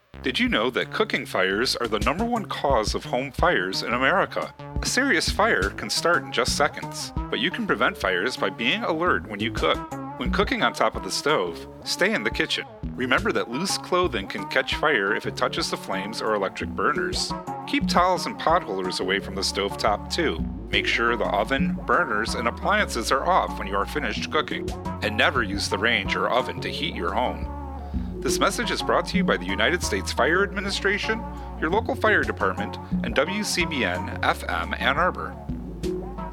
Did you know that cooking fires are the #1 cause of home fires in America? A serious fire can start in just seconds, but you can prevent fires by being alert when you cook. When cooking on top of the stove, stay in the kitchen. Remember that loose clothing can catch fire if it touches the flames or electric burners. Keep towels and pot holders away from the stovetop too. Make sure the oven, burners, and appliances are off when you are finished cooking. And never use the range or oven to heat your home. This message is brought to you by the United States Fire Administration, your local fire department, and WCBN FM Ann Arbor.